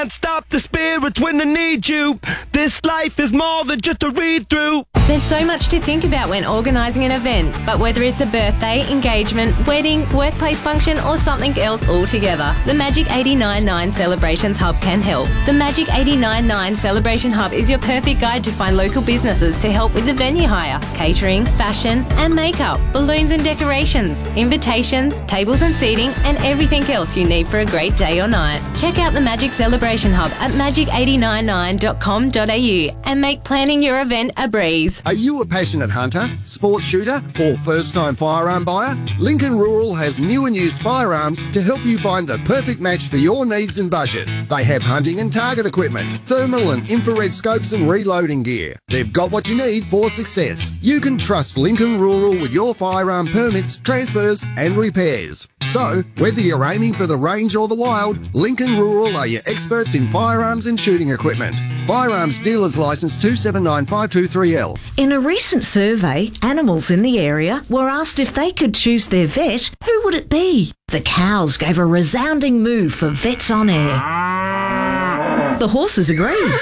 Can't stop the spirits when they need you. This life is more than just a read-through. There's so much to think about when organising an event, but whether it's a birthday, engagement, wedding, workplace function or something else altogether, the Magic 89.9 Celebrations Hub can help. The Magic 89.9 Celebration Hub is your perfect guide to find local businesses to help with the venue hire, catering, fashion and makeup, balloons and decorations, invitations, tables and seating and everything else you need for a great day or night. Check out the Magic Celebration Hub at magic899.com.au and make planning your event a breeze. Are you a passionate hunter, sports shooter or first-time firearm buyer? Lincoln Rural has new and used firearms to help you find the perfect match for your needs and budget. They have hunting and target equipment, thermal and infrared scopes and reloading gear. They've got what you need for success. You can trust Lincoln Rural with your firearm permits, transfers and repairs. So, whether you're aiming for the range or the wild, Lincoln Rural are your experts in firearms and shooting equipment. Firearms Dealers Licence 279523L. In a recent survey, animals in the area were asked if they could choose their vet, who would it be? The cows gave a resounding moo for Vets on Air. The horses agreed.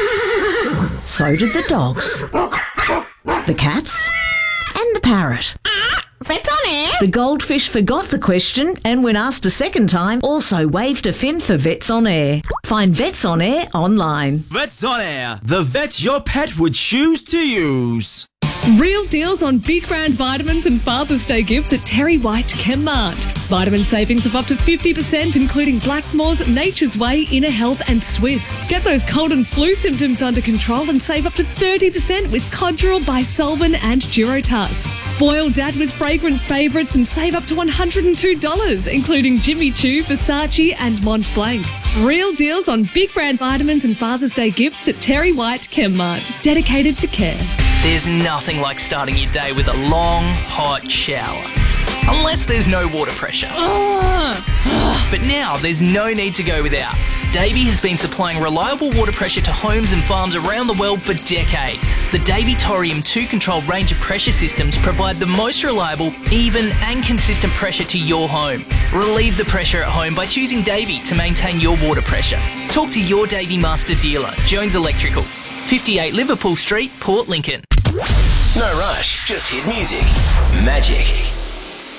So did the dogs, the cats and the parrot. Vets on Air? The goldfish forgot the question and when asked a second time also waved a fin for Vets on Air. Find Vets on Air online. Vets on Air, the vets your pet would choose to use. Real deals on big brand vitamins and Father's Day gifts at Terry White Chemmart. Vitamin savings of up to 50%, including Blackmores, Nature's Way, Inner Health and Swiss. Get those cold and flu symptoms under control and save up to 30% with Codral, Bisolven and Durotas. Spoil Dad with fragrance favourites and save up to $102, including Jimmy Choo, Versace and Mont Blanc. Real deals on big brand vitamins and Father's Day gifts at Terry White Chemmart. Dedicated to care. There's nothing like starting your day with a long, hot shower. Unless there's no water pressure. But now there's no need to go without. Davey has been supplying reliable water pressure to homes and farms around the world for decades. The Davey Torium 2 Control range of pressure systems provide the most reliable, even and consistent pressure to your home. Relieve the pressure at home by choosing Davey to maintain your water pressure. Talk to your Davey Master dealer, Jones Electrical, 58 Liverpool Street, Port Lincoln. No rush, just hit music. Magic